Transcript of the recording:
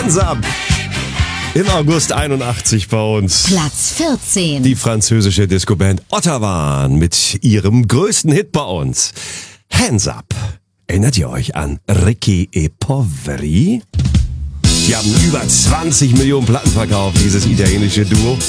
Hands Up. Im August 81 bei uns. Platz 14. Die französische Disco-Band Ottawa mit ihrem größten Hit bei uns. Hands Up. Erinnert ihr euch an Ricky e Poveri? Die haben über 20 Millionen Platten verkauft, dieses italienische Duo.